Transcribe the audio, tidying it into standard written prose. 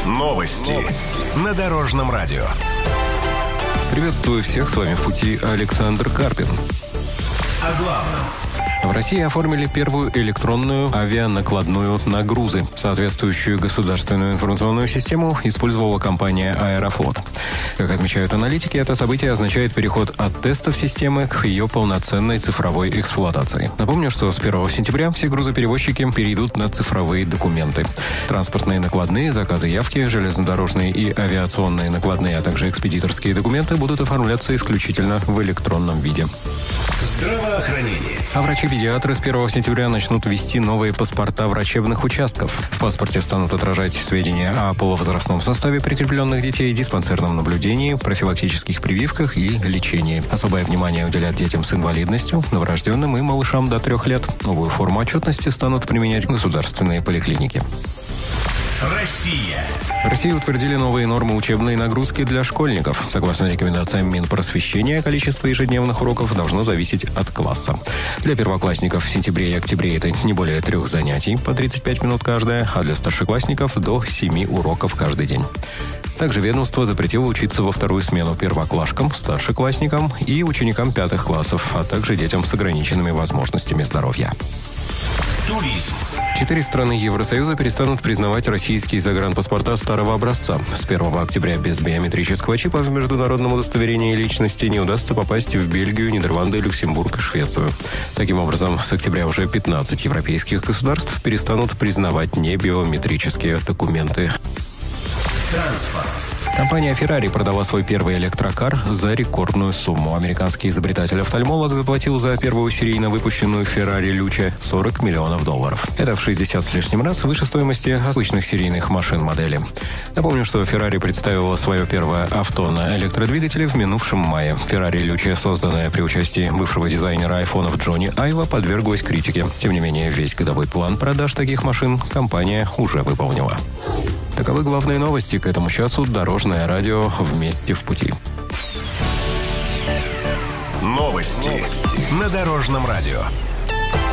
Новости на Дорожном радио. Приветствую всех, с вами в пути Александр Карпин. О главном. В России оформили первую электронную авианакладную на грузы. Соответствующую государственную информационную систему использовала компания «Аэрофлот». Как отмечают аналитики, это событие означает переход от тестов системы к ее полноценной цифровой эксплуатации. Напомню, что с 1 сентября все грузоперевозчики перейдут на цифровые документы. Транспортные накладные, заказы явки, железнодорожные и авиационные накладные, а также экспедиторские документы будут оформляться исключительно в электронном виде. Здравоохранение. А врачи-педиатры с 1 сентября начнут ввести новые паспорта врачебных участков. В паспорте станут отражать сведения о полувозрастном составе прикрепленных детей, диспансерном наблюдении, профилактических прививках и лечении. Особое внимание уделят детям с инвалидностью, новорожденным и малышам до 3 лет. Новую форму отчетности станут применять государственные поликлиники. Россия. В России утвердили новые нормы учебной нагрузки для школьников. Согласно рекомендациям Минпросвещения, количество ежедневных уроков должно зависеть от класса. Для первоклассников в сентябре и октябре это не более 3 занятий, по 35 минут каждое, а для старшеклассников до 7 уроков каждый день. Также ведомство запретило учиться во вторую смену первоклашкам, старшеклассникам и ученикам 5 классов, а также детям с ограниченными возможностями здоровья. Туризм. 4 страны Евросоюза перестанут признавать российские загранпаспорта старого образца. С 1 октября без биометрического чипа в международном удостоверении личности не удастся попасть в Бельгию, Нидерланды, Люксембург и Швецию. Таким образом, с октября уже 15 европейских государств перестанут признавать небиометрические документы. Транспорт. Компания Ferrari продала свой первый электрокар за рекордную сумму. Американский изобретатель-офтальмолог заплатил за первую серийно выпущенную Ferrari Luce $40 миллионов. Это в 60 с лишним раз выше стоимости обычных серийных машин модели. Напомню, что Ferrari представила свое первое авто на электродвигателе в минувшем мае. Ferrari Luce, созданная при участии бывшего дизайнера айфонов Джонни Айва, подверглась критике. Тем не менее, весь годовой план продаж таких машин компания уже выполнила. Таковы главные новости к этому часу. Дорожное радио «Вместе в пути». Новости на Дорожном радио.